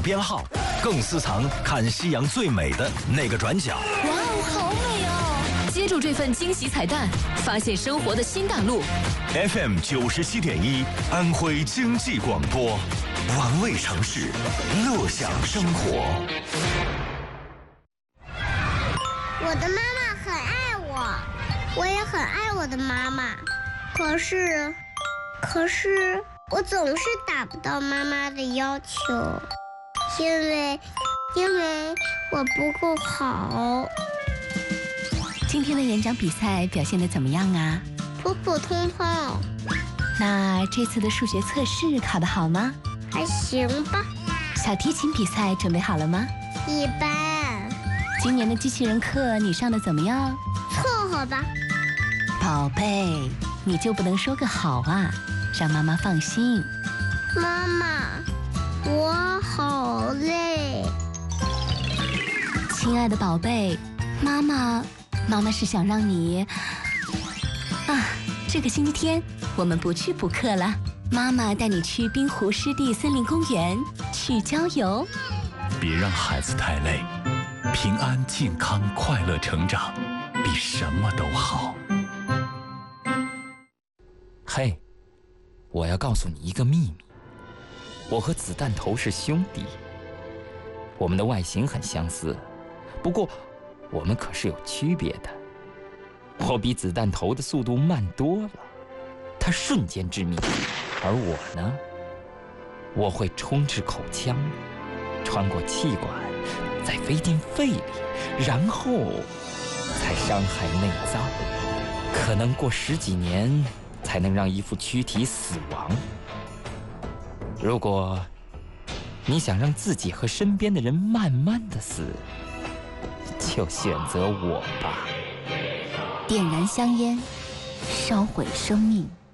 编号，更私藏看夕阳最美的那个转角。 哇哦，好美哦！接住这份惊喜彩蛋，发现生活的新大陆。 FM 97.1，安徽经济广播，玩味城市，乐享生活。 我的妈妈很爱我，我也很爱我的妈妈。可是我总是达不到妈妈的要求，因为我不够好。 今天的演讲比赛表现得怎么样啊？ 普普通通。 那这次的数学测试考得好吗？ 还行吧。 小提琴比赛准备好了吗？ 一般。 今年的机器人课你上得怎么样？ 凑合吧。 宝贝，你就不能说个好啊，让妈妈放心。 妈妈，我好累。 亲爱的宝贝，妈妈是想让你这个星期天我们不去补课了，妈妈带你去滨湖湿地森林公园去郊游。 别让孩子太累，平安健康快乐成长比什么都好。 嘿，我要告诉你一个秘密，我和子弹头是兄弟，我们的外形很相似，不过我们可是有区别的。我比子弹头的速度慢多了，他瞬间致命，而我呢，我会冲至口腔，穿过气管，再飞进肺里，然后才伤害内脏，可能过10几年才能让一副躯体死亡。如果你想让自己和身边的人慢慢的死，就选择我吧。 点燃香烟，烧毁生命。